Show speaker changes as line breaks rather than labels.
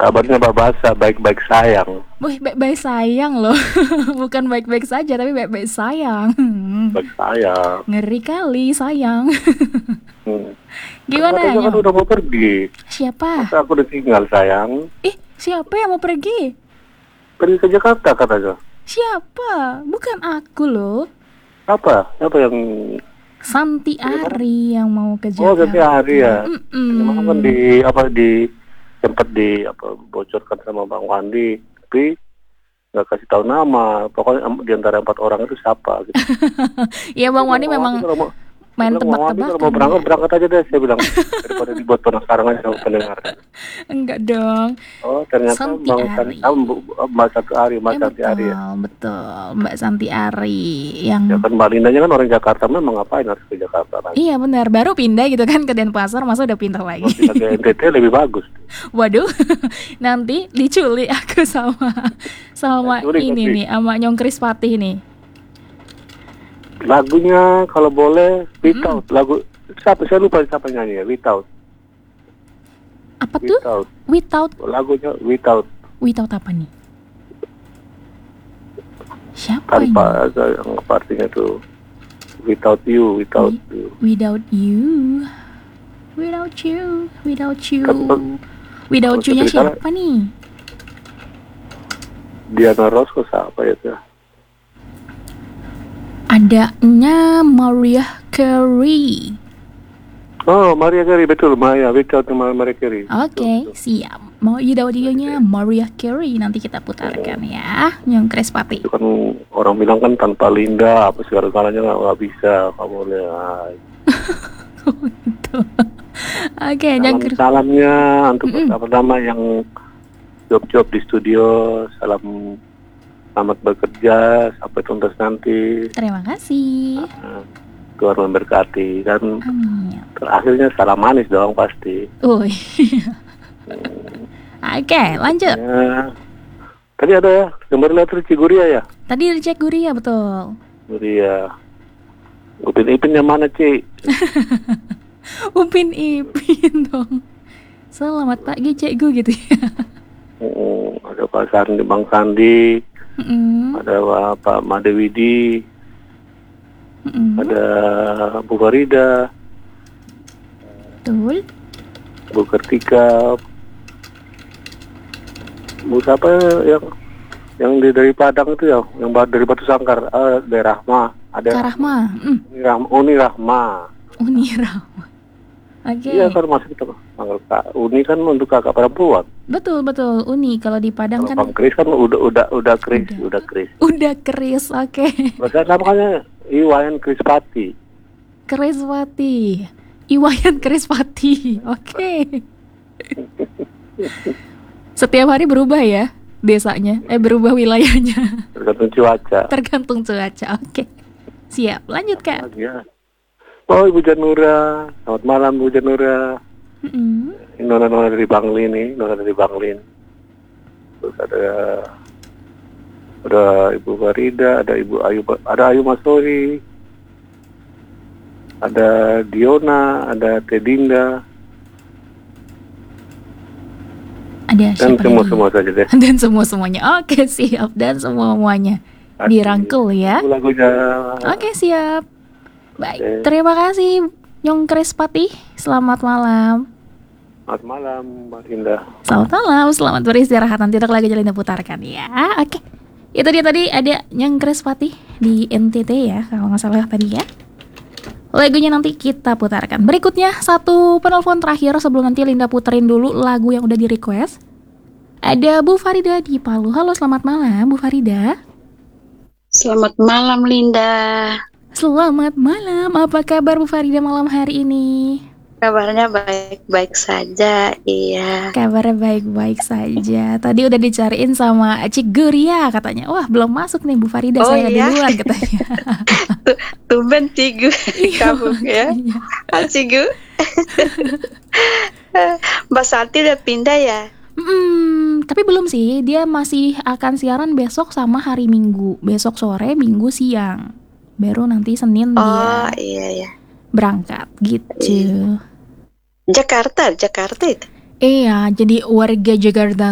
Kabarnya bahasa baik-baik sayang.
Wih, baik-baik sayang loh. Bukan baik-baik saja, tapi baik-baik sayang.
Baik sayang.
Ngeri kali sayang.
Hmm. Kan
Gimana
katanya kan
Nyong?
udah mau pergi.
Siapa?
Masa aku udah tinggal sayang?
Siapa yang mau pergi?
Pergi ke Jakarta katanya.
Siapa? Bukan aku loh.
Apa? Apa yang
Santi
bagaimana?
Ari yang mau ke
Oh, ganti hari
Jakarta.
ya. Memang kan sempat bocorkan sama Bang Wandi, tapi nggak kasih tahu nama. Pokoknya di antara 4 orang itu siapa gitu.
Iya,
Dia
Bang
bilang
Wandi
Bang Wandi
memang
kalau mau Dia
main
bilang Bang Wandi kalau mau
tebak-tebakan
berangkat
ya.
berangkat aja deh, saya bilang, daripada dibuat penasaran aja sama pendengar.
Enggak dong.
Oh, ternyata
Santi Ari.
Mbak Satu Ari, Mbak Santi Ari ya.
Betul, betul. Mbak Santi Ari
Ya
yang
kan Mbak Lindanya kan orang Jakarta, memang ngapain harus ke Jakarta lagi.
iya benar, baru pindah gitu kan ke Denpasar, masa udah pindah
Kalau
lagi.
pindah ke NTT lebih bagus.
Waduh, nanti diculik aku sama
Culik
ini
nanti.
nih, sama Nyong Krispatih nih.
Lagunya kalau boleh Without, lagu siapa, saya lupa siapa nyanyi ya. Without.
Apa tuh? Without
Lagunya Without,
apa nih? Siapa ini?
tanpa yang artinya tuh without you.
Without you. Without you.
Kan
Without you-nya
cerita
siapa nih?
Diana Ross kok siapa ya tuh?
Adanya Mariah Carey.
Oh, Maria Carey, betul, Without Maria Carey.
Oke, siap. Mau Without you-nya Mariah Carey nanti kita putarkan ya, Nyong Krispatih.
Itu kan orang bilang kan tanpa Linda apa segala-galanya nggak bisa, nggak boleh.
Gitu. Oke, Nyong Krispatih.
Salamnya untuk pertama yang job di studio, selamat bekerja sampai tuntas nanti.
Terima kasih.
Tuhan memberkati, dan
Amin.
terakhirnya salam manis dong pasti.
Oke, lanjut.
Ya. Tadi ada ya, gambar letter Ciguria ya?
Tadi dicek Guria, betul.
Guria. Upin Ipin yang mana, Ci?
Upin Ipin dong. Selamat pagi Cikgu gitu ya.
Ada Pak Sandi, Bang Sandi, ada Pak Madewidi, ada Bu Farida,
Betul.
Bu Kartika, Bu siapa yang dari Padang itu ya, yang dari Batu Sangkar, daerah Rahma, ada
Kak Rahma.
Uni Rahma.
Uni Rahma. Oke.
Iya kan, masih kita panggil Kak Uni kan untuk kakak perempuan.
Betul. Uni kalau di Padang
Kalau
kan
Bang Kris kan udah Kris.
udah keris, oke.
Bahasa namanya Iwayan Krispati.
Krispati. Iwayan Krispati. Oke. Setiap hari berubah ya desanya, berubah wilayahnya.
Tergantung cuaca.
Oke. Siap, lanjut Kak.
Ya. Oh, Ibu Janura, selamat malam Bu Janura. Ini nona dari Banglin Terus ada Ibu Farida, ada Ibu Ayu, ada Ayu Masori, ada Diona, ada Tedinda.
Ada
Dan
siapa
semua
lagi?
saja deh.
Dan semuanya. Oke, siap. Dan semuanya dirangkul ya.
Lagunya.
Oke, siap. Baik,
Oke.
terima kasih Nyong Krispatih. Selamat malam.
Selamat malam Mbak Indah.
Selamat malam, selamat beristirahat. Nanti untuk lagi Jalina putarkan ya. Oke, itu dia tadi ada Nyong Krispatih di NTT ya, kalau nggak salah tadi ya. Lagunya nanti kita putarkan. Berikutnya satu penelpon terakhir sebelum nanti Linda puterin dulu lagu yang udah di request. Ada Bu Farida di Palu. Halo, selamat malam Bu Farida.
Selamat malam Linda.
Selamat malam. Apa kabar Bu Farida malam hari ini?
Kabarnya baik-baik saja, iya.
Kabarnya baik-baik saja. Tadi udah dicariin sama Cik Guria katanya. Wah, belum masuk nih Bu Farida, saya duluan katanya.
Tumben Cigu kamu ya. Cigu. Mbak Santi udah pindah ya?
Tapi belum sih. Dia masih akan siaran besok sama hari Minggu. Besok sore, Minggu siang. Baru nanti Senin dia
iya.
berangkat gitu.
Jakarta itu.
Iya, jadi warga Jakarta